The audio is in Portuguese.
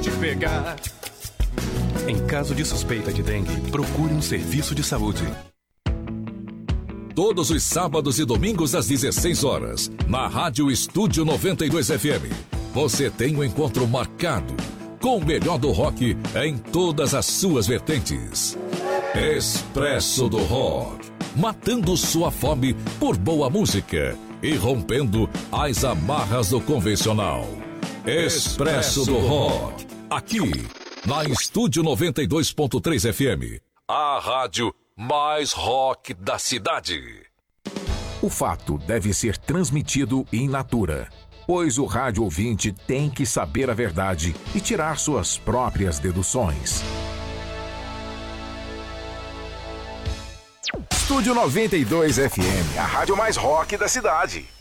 te pegar. Em caso de suspeita de dengue, procure um serviço de saúde. Todos os sábados e domingos às 16 horas, na Rádio Estúdio 92 FM, você tem um encontro marcado com o melhor do rock em todas as suas vertentes. Expresso do Rock, matando sua fome por boa música e rompendo as amarras do convencional. Expresso do Rock, aqui na Estúdio 92.3 FM, a rádio mais rock da cidade. O fato deve ser transmitido in natura, pois o rádio ouvinte tem que saber a verdade e tirar suas próprias deduções. Estúdio 92 FM, a rádio mais rock da cidade.